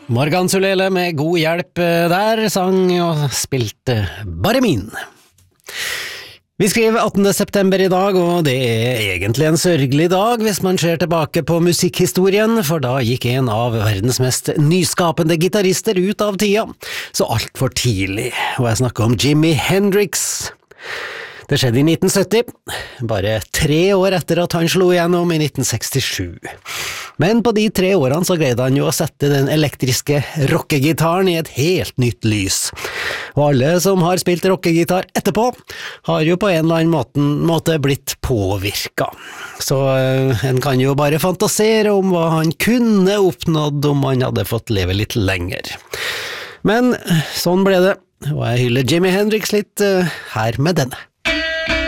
Morgan Sulele med god hjelp der, sang og spilte Bare min. Vi skriver 18. september i dag, og det er egentlig en sørgelig dag hvis man ser tilbake på musikkhistorien, for da gikk en av verdens mest nyskapende gitarister ut av tida, så alt for tidlig, og jeg snakker om Jimi Hendrix. Det skjedde i 1970, bare 3 år etter at han slo igjennom i 1967. Men på de 3 årene så greide han jo å sette den elektriske rockegitaren i et helt nytt lys. Og alle som har spilt rockegitar etterpå, har jo på en eller annen måte blitt påvirket. Så en kan jo bare fantasere om hva han kunne oppnådd om han hadde fått leve litt lenger. Men sånn ble det, og jeg hyller Jimi Hendrix litt her med denne.